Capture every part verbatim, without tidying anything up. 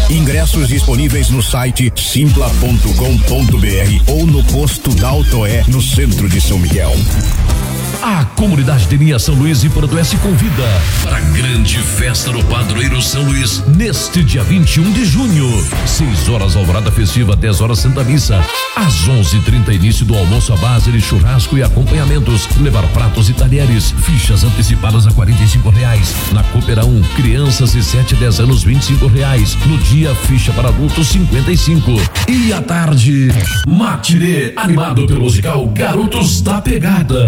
Ingressos disponíveis no site simpla ponto com ponto br ou no posto da Autoé, no centro de São Miguel. A comunidade de Nia São Luís e Paradoeste convida para a grande festa no Padroeiro São Luís neste dia vinte e um de junho. seis horas alvorada festiva, dez horas Santa Missa. Às onze e trinta início do almoço à base de churrasco e acompanhamentos. Levar pratos e talheres. Fichas antecipadas a quarenta e cinco reais. Na Coopera um, crianças de sete a dez anos vinte e cinco reais. No dia, ficha para adultos cinquenta e cinco. E à tarde, matinê animado pelo musical Garotos da Pegada.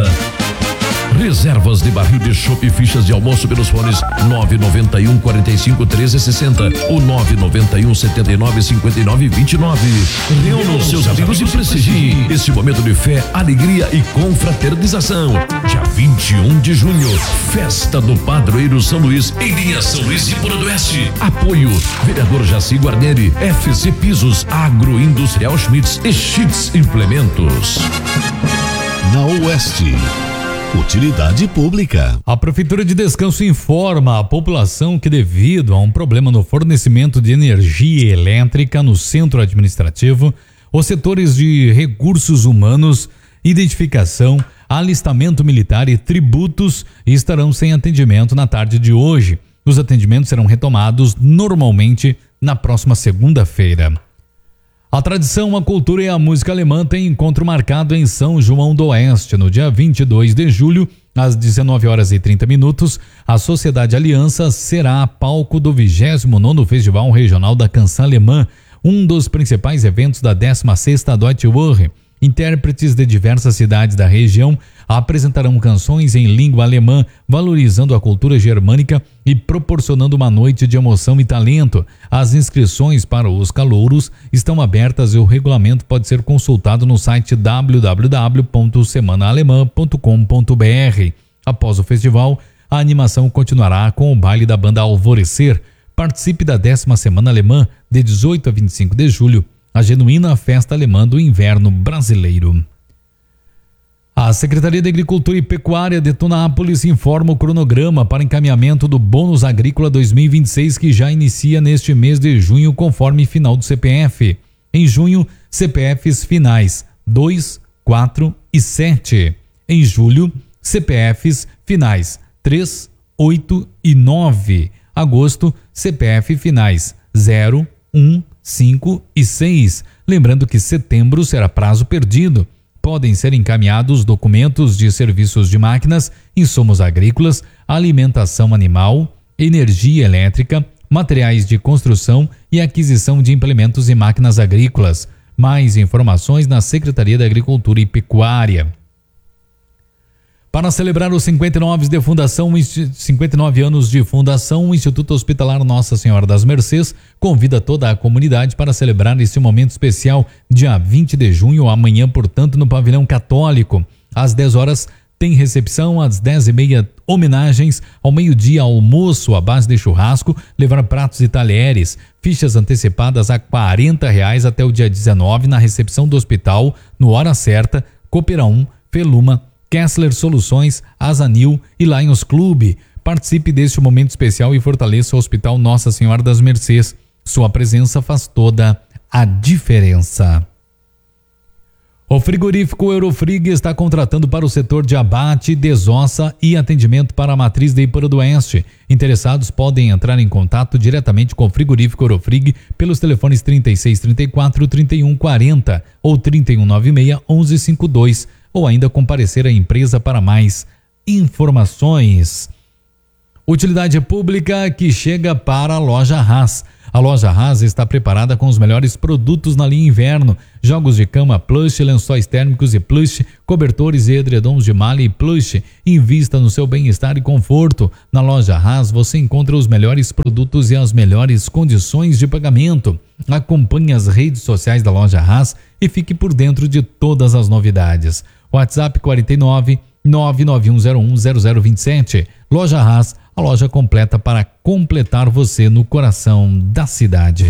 Reservas de barril de chopp e fichas de almoço pelos fones nove nove um, quarenta e cinco, treze, sessenta ou nove nove um, setenta e nove, cinquenta e nove, vinte e nove. Reúna os seus amigos e prestigie esse momento de fé, alegria e confraternização. Dia vinte e um de junho, festa do Padroeiro São Luís, em Nia São Luís e Paradoeste. Apoio: vereador Jaci Guarneri, F C Pisos, Agroindustrial Schmitz e Schmitz Implementos. Na Oeste, utilidade pública. A Prefeitura de Descanso informa a população que, devido a um problema no fornecimento de energia elétrica no centro administrativo, os setores de recursos humanos, identificação, alistamento militar e tributos estarão sem atendimento na tarde de hoje. Os atendimentos serão retomados normalmente na próxima segunda-feira. A tradição, a cultura e a música alemã têm encontro marcado em São João do Oeste. No dia vinte e dois de julho, às dezenove horas e trinta minutos, a Sociedade Aliança será palco do vigésimo nono Festival Regional da Canção Alemã, um dos principais eventos da décima sexta Deutsche Woche. Intérpretes de diversas cidades da região apresentarão canções em língua alemã, valorizando a cultura germânica e proporcionando uma noite de emoção e talento. As inscrições para os calouros estão abertas e o regulamento pode ser consultado no site w w w ponto semana alemã ponto com ponto b r. Após o festival, a animação continuará com o baile da banda Alvorecer. Participe da décima Semana Alemã, de dezoito a vinte e cinco de julho. A genuína festa alemã do inverno brasileiro. A Secretaria de Agricultura e Pecuária de Tonápolis informa o cronograma para encaminhamento do Bônus Agrícola dois mil e vinte e seis, que já inicia neste mês de junho, conforme final do C P F. Em junho, C P Fs finais dois, quatro e sete. Em julho, C P Fs finais três, oito e nove. Agosto, C P F finais zero, um, cinco e seis. Lembrando que setembro será prazo perdido. Podem ser encaminhados documentos de serviços de máquinas, insumos agrícolas, alimentação animal, energia elétrica, materiais de construção e aquisição de implementos e máquinas agrícolas. Mais informações na Secretaria da Agricultura e Pecuária. Para celebrar os cinquenta e nove de fundação, cinquenta e nove anos de fundação, o Instituto Hospitalar Nossa Senhora das Mercês convida toda a comunidade para celebrar esse momento especial, dia vinte de junho, amanhã, portanto, no Pavilhão Católico. Às dez horas tem recepção, às dez e meia homenagens, ao meio-dia almoço à base de churrasco, levar pratos e talheres, fichas antecipadas a quarenta reais até o dia dezenove na recepção do hospital, no Hora Certa, Coopera um, Feluma, Kessler Soluções, Azanil e Lions Clube. Participe deste momento especial e fortaleça o Hospital Nossa Senhora das Mercês. Sua presença faz toda a diferença. O frigorífico Eurofrig está contratando para o setor de abate, desossa e atendimento para a matriz de Ipora do Oeste. Interessados podem entrar em contato diretamente com o frigorífico Eurofrig pelos telefones trinta e seis, trinta e quatro, trinta e um, quarenta ou trinta e um, noventa e seis, onze, cinquenta e dois, ou ainda comparecer à empresa para mais informações. Utilidade pública que chega para a Loja Haas. A Loja Haas está preparada com os melhores produtos na linha inverno: jogos de cama plush, lençóis térmicos e plush, cobertores e edredons de malha e plush. Invista no seu bem-estar e conforto. Na Loja Haas você encontra os melhores produtos e as melhores condições de pagamento. Acompanhe as redes sociais da Loja Haas e fique por dentro de todas as novidades. WhatsApp quarenta e nove, nove nove um zero um, zero zero dois sete. Loja Haas, a loja completa para completar você no coração da cidade.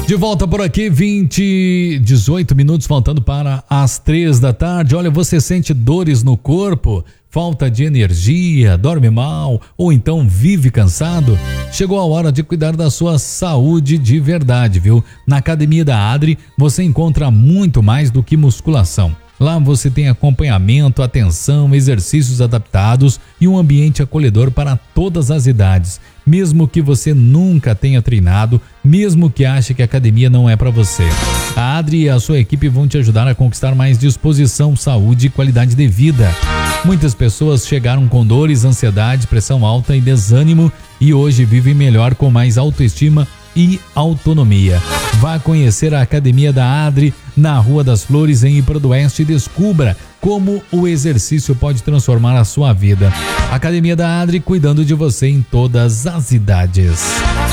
De volta por aqui, vinte, dezoito minutos faltando para as três da tarde. Olha, você sente dores no corpo, falta de energia, dorme mal ou então vive cansado? Chegou a hora de cuidar da sua saúde de verdade, viu? Na Academia da Adri você encontra muito mais do que musculação. Lá você tem acompanhamento, atenção, exercícios adaptados e um ambiente acolhedor para todas as idades. Mesmo que você nunca tenha treinado, mesmo que ache que a academia não é para você. A Adri e a sua equipe vão te ajudar a conquistar mais disposição, saúde e qualidade de vida. Muitas pessoas chegaram com dores, ansiedade, pressão alta e desânimo e hoje vivem melhor com mais autoestima e autonomia. Vá conhecer a Academia da Adri na Rua das Flores, em Ipra do Oeste, e descubra como o exercício pode transformar a sua vida. Academia da Adri, cuidando de você em todas as idades.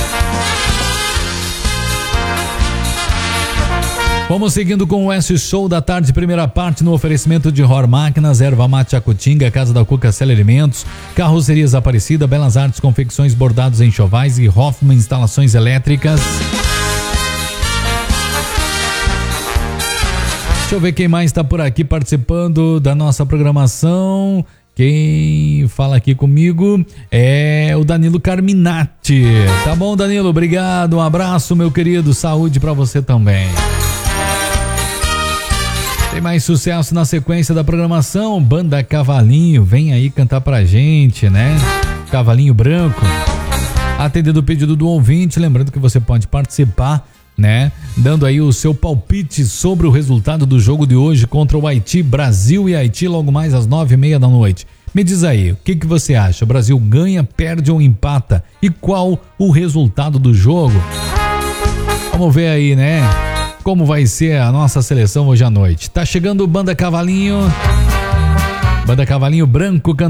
Vamos seguindo com o S Show da tarde, primeira parte, no oferecimento de Hor Máquinas, Erva Mate Acutinga, Casa da Cuca Cela Alimentos, Carrocerias Aparecida, Belas Artes Confecções, Bordados em Enxovais e Hoffman Instalações Elétricas. Deixa eu ver quem mais está por aqui participando da nossa programação. Quem fala aqui comigo é o Danilo Carminati. Tá bom, Danilo? Obrigado, um abraço, meu querido, saúde para você também. Tem mais sucesso na sequência da programação. Banda Cavalinho, vem aí cantar pra gente, né? Cavalinho Branco. Atendendo o pedido do ouvinte, lembrando que você pode participar, né? Dando aí o seu palpite sobre o resultado do jogo de hoje contra o Haiti, Brasil e Haiti, logo mais às nove e meia da noite. Me diz aí, o que que você acha? O Brasil ganha, perde ou empata? E qual o resultado do jogo? Vamos ver aí, né? Como vai ser a nossa seleção hoje à noite. Tá chegando Banda Cavalinho. Banda Cavalinho Branco cantando.